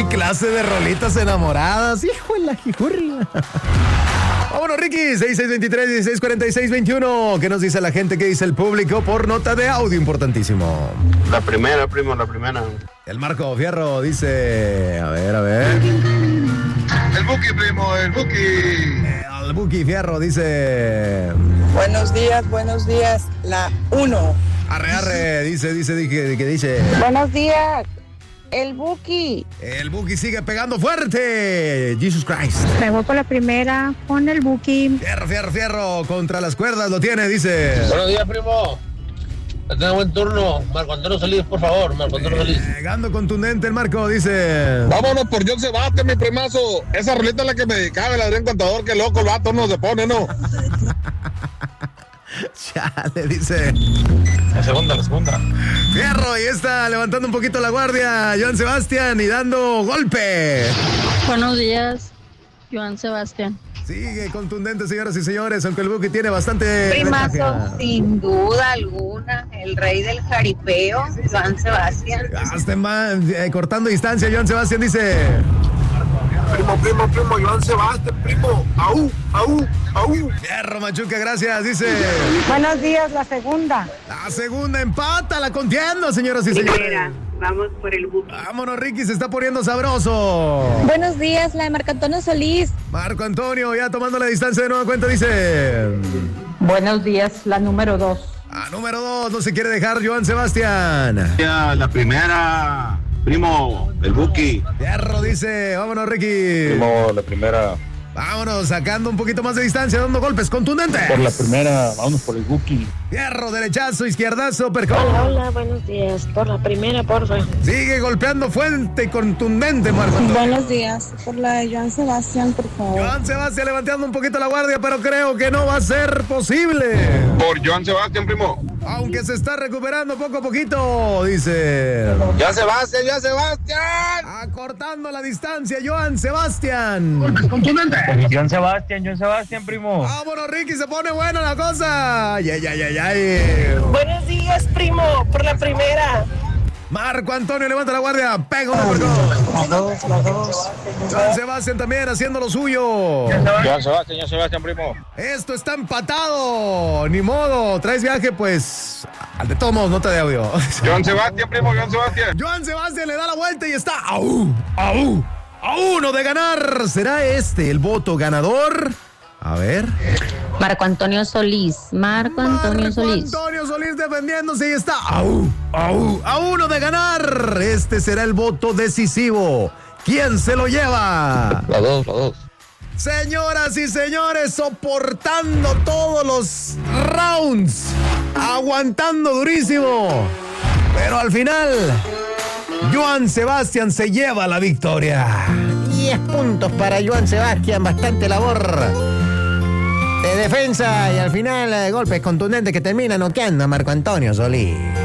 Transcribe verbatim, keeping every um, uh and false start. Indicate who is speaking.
Speaker 1: ¡Qué clase de rolitas enamoradas! ¡Hijo de la jijurri! Vámonos, Ricky, seis seis dos tres, dieciséis cuarenta y seis veintiuno. ¿Qué nos dice la gente? ¿Qué dice el público? Por nota de audio importantísimo.
Speaker 2: La primera, primo, la primera.
Speaker 1: El Marco Fierro dice... A ver, a ver.
Speaker 2: El Buki, primo, el Buki.
Speaker 1: El Buki Fierro dice...
Speaker 3: Buenos días, buenos días. La uno.
Speaker 1: Arre, arre, dice, dice, dice, que dice...
Speaker 3: Buenos días. El Buki.
Speaker 1: El Buki sigue pegando fuerte. Jesus Christ.
Speaker 4: Me voy por la primera con el Buki.
Speaker 1: Fierro, fierro, fierro. Contra las cuerdas lo tiene, dice.
Speaker 5: Buenos días, primo. Que tenga buen turno. Marco Antonio Solís, por favor. Marco Antonio Solís.
Speaker 1: Pegando contundente el Marco, dice.
Speaker 2: Vámonos por John Sebastián, mi primazo. Esa rolita es la que me dedicaba el Adrián Contador. Qué loco el vato no se pone, ¿no?
Speaker 1: Chale, dice.
Speaker 5: La segunda, la segunda.
Speaker 1: Fierro, y está levantando un poquito la guardia. Joan Sebastián y dando golpe.
Speaker 4: Buenos días, Joan Sebastián.
Speaker 1: Sigue contundente, señoras y señores, aunque el Buki tiene bastante...
Speaker 6: Primazo,
Speaker 1: ventaja.
Speaker 6: sin duda alguna, el rey del jaripeo, Joan Sebastián.
Speaker 1: Hasta más, eh, cortando distancia, Joan Sebastián dice...
Speaker 2: Primo, primo, primo, Joan Sebastián, primo. Aú, aú, aú.
Speaker 1: Fierro, Machuca, gracias, dice...
Speaker 4: Buenos días, la segunda.
Speaker 1: La segunda empata la contienda, señoras y señores.
Speaker 6: Primera, vamos por el Buki.
Speaker 1: Vámonos, Ricky, se está poniendo sabroso.
Speaker 4: Buenos días, la de Marco Antonio Solís.
Speaker 1: Marco Antonio, ya tomando la distancia de nueva cuenta, dice...
Speaker 4: Buenos días, la número dos.
Speaker 1: A número dos, no se quiere dejar Joan Sebastián.
Speaker 2: Ya, la primera. Primo, el Buki.
Speaker 1: Fierro dice, vámonos, Ricky.
Speaker 2: Primo, la primera.
Speaker 1: Vámonos, sacando un poquito más de distancia, dando golpes contundentes.
Speaker 2: Por la primera, vámonos por el Buki.
Speaker 1: Fierro, derechazo, izquierdazo, percón.
Speaker 4: Hola, hola, buenos días. Por la primera, porfa.
Speaker 1: Sigue golpeando fuerte y contundente, Marco Antonio.
Speaker 3: Buenos días. Por la de Joan Sebastián, por favor.
Speaker 1: Joan Sebastián levantando un poquito la guardia, pero creo que no va a ser posible.
Speaker 2: Por Joan Sebastián, primo.
Speaker 1: Aunque se está recuperando poco a poquito, dice.
Speaker 2: Joan Sebastián, Joan Sebastián.
Speaker 1: Acortando la distancia, Joan Sebastián.
Speaker 5: John Sebastián, John Sebastián, primo.
Speaker 1: Vámonos, Ricky, se pone buena la cosa. Ay, ay, ay, ay, ay.
Speaker 3: Buenos días, primo. Por la primera.
Speaker 1: Marco Antonio levanta la guardia, pega uno por dos.
Speaker 3: La dos, la dos.
Speaker 1: Joan Sebastián también haciendo lo suyo.
Speaker 5: John Sebastián, John Sebastián, primo.
Speaker 1: Esto está empatado. Ni modo. Traes viaje, pues. Al de todos modos, nota de audio.
Speaker 2: Joan Sebastián, primo, Joan Sebastián.
Speaker 1: Joan Sebastián le da la vuelta y está. ¡Au! ¡Au! ¡A uno de ganar! ¿Será este el voto ganador? A ver.
Speaker 4: Marco Antonio Solís. Marco Antonio
Speaker 1: Marco
Speaker 4: Solís.
Speaker 1: Antonio Solís defendiéndose y está. ¡Au! ¡Au! ¡A uno de ganar! Este será el voto decisivo. ¿Quién se lo lleva?
Speaker 2: La dos, la dos.
Speaker 1: Señoras y señores, soportando todos los rounds, aguantando durísimo, pero al final, Joan Sebastián se lleva la victoria. diez puntos para Joan Sebastián, bastante labor de defensa y al final golpes contundentes que terminan noqueando a Marco Antonio Solís.